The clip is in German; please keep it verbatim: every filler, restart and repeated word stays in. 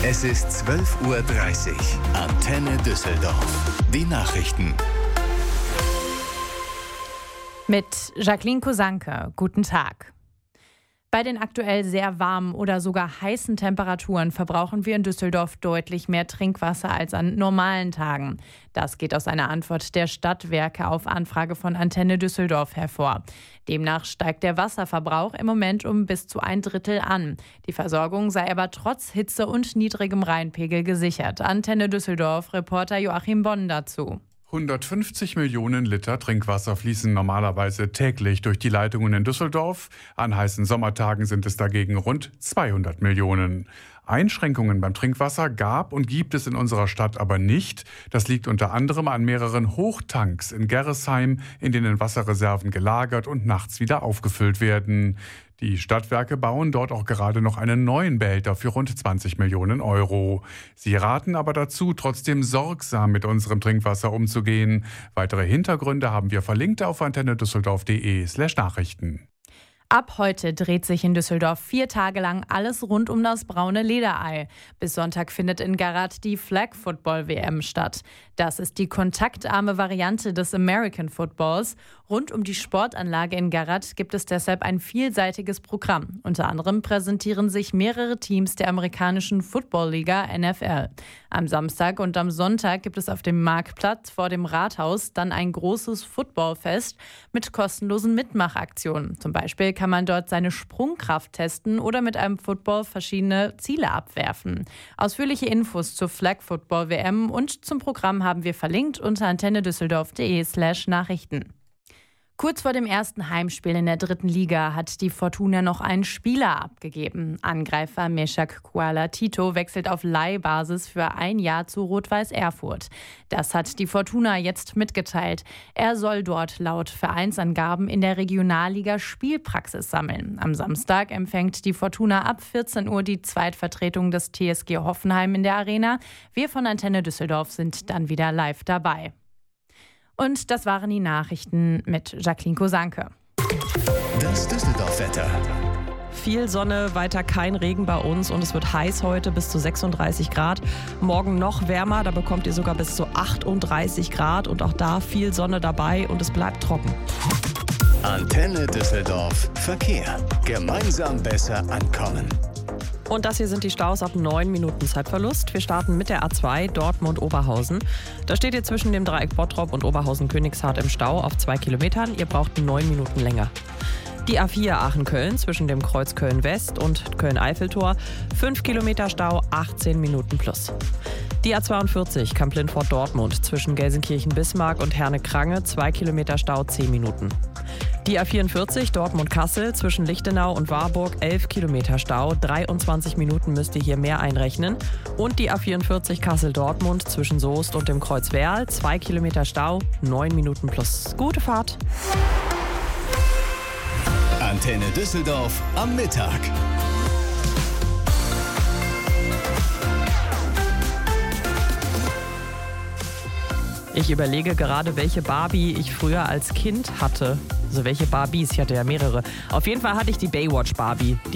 Es ist zwölf Uhr dreißig. Antenne Düsseldorf. Die Nachrichten. Mit Jacqueline Kosanke. Guten Tag. Bei den aktuell sehr warmen oder sogar heißen Temperaturen verbrauchen wir in Düsseldorf deutlich mehr Trinkwasser als an normalen Tagen. Das geht aus einer Antwort der Stadtwerke auf Anfrage von Antenne Düsseldorf hervor. Demnach steigt der Wasserverbrauch im Moment um bis zu ein Drittel an. Die Versorgung sei aber trotz Hitze und niedrigem Rheinpegel gesichert. Antenne Düsseldorf, Reporter Joachim Bonn dazu. hundertfünfzig Millionen Liter Trinkwasser fließen normalerweise täglich durch die Leitungen in Düsseldorf. An heißen Sommertagen sind es dagegen rund zweihundert Millionen. Einschränkungen beim Trinkwasser gab und gibt es in unserer Stadt aber nicht. Das liegt unter anderem an mehreren Hochtanks in Gerresheim, in denen Wasserreserven gelagert und nachts wieder aufgefüllt werden. Die Stadtwerke bauen dort auch gerade noch einen neuen Behälter für rund zwanzig Millionen Euro. Sie raten aber dazu, trotzdem sorgsam mit unserem Trinkwasser umzugehen. Weitere Hintergründe haben wir verlinkt auf antennedüsseldorf.de slash Nachrichten. Ab heute dreht sich in Düsseldorf vier Tage lang alles rund um das braune Lederei. Bis Sonntag findet in Garat die Flag Football W M statt. Das ist die kontaktarme Variante des American Footballs. Rund um die Sportanlage in Garat gibt es deshalb ein vielseitiges Programm. Unter anderem präsentieren sich mehrere Teams der amerikanischen Football-Liga N F L. Am Samstag und am Sonntag gibt es auf dem Marktplatz vor dem Rathaus dann ein großes Footballfest mit kostenlosen Mitmachaktionen. Zum Beispiel kann man dort seine Sprungkraft testen oder mit einem Football verschiedene Ziele abwerfen. Ausführliche Infos zur Flag Football W M und zum Programm haben wir verlinkt unter antennedüsseldorf.de slash Nachrichten. Kurz vor dem ersten Heimspiel in der dritten Liga hat die Fortuna noch einen Spieler abgegeben. Angreifer Meshak Kuala Tito wechselt auf Leihbasis für ein Jahr zu Rot-Weiß Erfurt. Das hat die Fortuna jetzt mitgeteilt. Er soll dort laut Vereinsangaben in der Regionalliga Spielpraxis sammeln. Am Samstag empfängt die Fortuna ab vierzehn Uhr die Zweitvertretung des T S G Hoffenheim in der Arena. Wir von Antenne Düsseldorf sind dann wieder live dabei. Und das waren die Nachrichten mit Jacqueline Kosanke. Das Düsseldorf-Wetter. Viel Sonne, weiter kein Regen bei uns und es wird heiß heute bis zu sechsunddreißig Grad. Morgen noch wärmer, da bekommt ihr sogar bis zu achtunddreißig Grad und auch da viel Sonne dabei und es bleibt trocken. Antenne Düsseldorf Verkehr. Gemeinsam besser ankommen. Und das hier sind die Staus ab neun Minuten Zeitverlust. Wir starten mit der A zwei Dortmund-Oberhausen. Da steht ihr zwischen dem Dreieck Bottrop und Oberhausen-Königshardt im Stau auf zwei Kilometern. Ihr braucht neun Minuten länger. Die A vier Aachen-Köln zwischen dem Kreuz Köln-West und Köln-Eiffeltor. fünf Kilometer Stau, achtzehn Minuten plus. Die A zweiundvierzig Kamp-Lindfort-Dortmund zwischen Gelsenkirchen-Bismarck und Herne-Krange. zwei Kilometer Stau, zehn Minuten. Die A vierundvierzig Dortmund-Kassel zwischen Lichtenau und Warburg, elf Kilometer Stau, dreiundzwanzig Minuten müsst ihr hier mehr einrechnen. Und die A vierundvierzig Kassel-Dortmund zwischen Soest und dem Kreuz Werl, zwei Kilometer Stau, neun Minuten plus. Gute Fahrt! Antenne Düsseldorf am Mittag. Ich überlege gerade, welche Barbie ich früher als Kind hatte. Also welche Barbies, ich hatte ja mehrere. Auf jeden Fall hatte ich die Baywatch Barbie.